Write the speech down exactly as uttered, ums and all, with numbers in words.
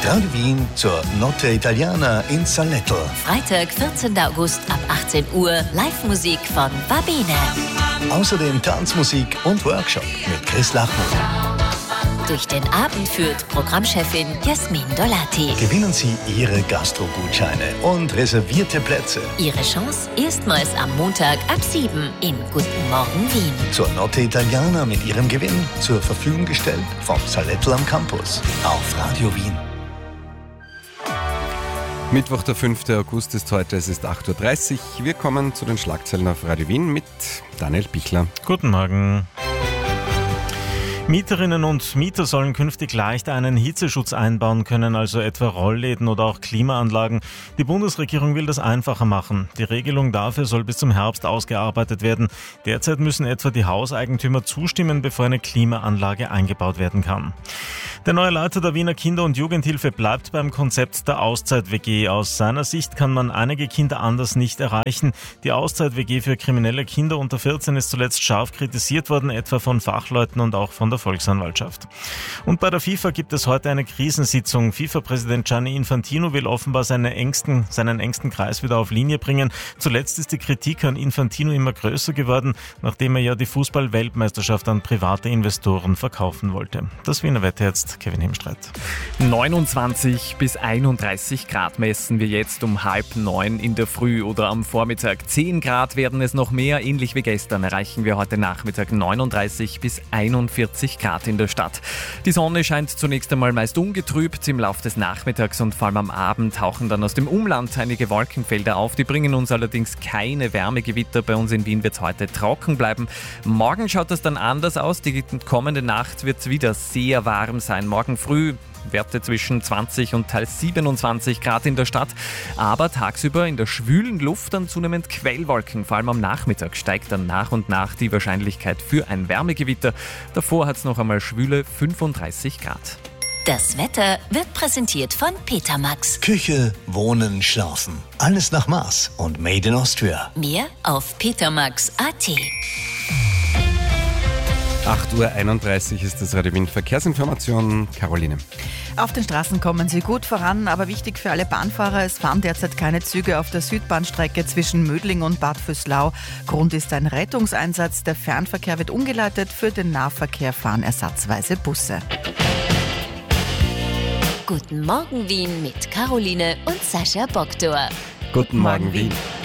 Radio Wien zur Notte Italiana in Salletto. Freitag, vierzehnten August ab achtzehn Uhr. Live-Musik von Babine. Außerdem Tanzmusik und Workshop mit Chris Lachmann. Durch den Abend führt Programmchefin Jasmin Dolati. Gewinnen Sie Ihre Gastro-Gutscheine und reservierte Plätze. Ihre Chance erstmals am Montag ab sieben in Guten Morgen Wien. Zur Notte Italiana mit Ihrem Gewinn zur Verfügung gestellt vom Salletto am Campus auf Radio Wien. Mittwoch, der fünften August ist heute, es ist acht Uhr dreißig. Wir kommen zu den Schlagzeilen auf Radio Wien mit Daniel Bichler. Guten Morgen. Mieterinnen und Mieter sollen künftig leichter einen Hitzeschutz einbauen können, also etwa Rollläden oder auch Klimaanlagen. Die Bundesregierung will das einfacher machen. Die Regelung dafür soll bis zum Herbst ausgearbeitet werden. Derzeit müssen etwa die Hauseigentümer zustimmen, bevor eine Klimaanlage eingebaut werden kann. Der neue Leiter der Wiener Kinder- und Jugendhilfe bleibt beim Konzept der Auszeit-W G. Aus seiner Sicht kann man einige Kinder anders nicht erreichen. Die Auszeit-W G für kriminelle Kinder unter vierzehn ist zuletzt scharf kritisiert worden, etwa von Fachleuten und auch von der Volksanwaltschaft. Und bei der FIFA gibt es heute eine Krisensitzung. FIFA-Präsident Gianni Infantino will offenbar seine engsten, seinen engsten Kreis wieder auf Linie bringen. Zuletzt ist die Kritik an Infantino immer größer geworden, nachdem er ja die Fußball-Weltmeisterschaft an private Investoren verkaufen wollte. Das Wiener Wetter jetzt, Kevin Hemstreit. neunundzwanzig bis einunddreißig Grad messen wir jetzt um halb neun in der Früh oder am Vormittag. zehn Grad werden es noch mehr. Ähnlich wie gestern erreichen wir heute Nachmittag neununddreißig bis einundvierzig Grad in der Stadt. Die Sonne scheint zunächst einmal meist ungetrübt. Im Laufe des Nachmittags und vor allem am Abend tauchen dann aus dem Umland einige Wolkenfelder auf. Die bringen uns allerdings keine Wärmegewitter. Bei uns in Wien wird es heute trocken bleiben. Morgen schaut es dann anders aus. Die kommende Nacht wird es wieder sehr warm sein. Morgen früh Werte zwischen zwanzig und teils siebenundzwanzig Grad in der Stadt, aber tagsüber in der schwülen Luft dann zunehmend Quellwolken. Vor allem am Nachmittag steigt dann nach und nach die Wahrscheinlichkeit für ein Wärmegewitter. Davor hat es noch einmal schwüle fünfunddreißig Grad. Das Wetter wird präsentiert von Petermax. Küche, Wohnen, Schlafen. Alles nach Maß und made in Austria. Mehr auf petermax punkt at. acht Uhr einunddreißig ist das Radio Wien Verkehrsinformation. Caroline. Auf den Straßen kommen sie gut voran, aber wichtig für alle Bahnfahrer, es fahren derzeit keine Züge auf der Südbahnstrecke zwischen Mödling und Bad Vöslau. Grund ist ein Rettungseinsatz. Der Fernverkehr wird umgeleitet, für den Nahverkehr fahren ersatzweise Busse. Guten Morgen Wien mit Caroline und Sascha Bogdor. Guten Morgen Wien.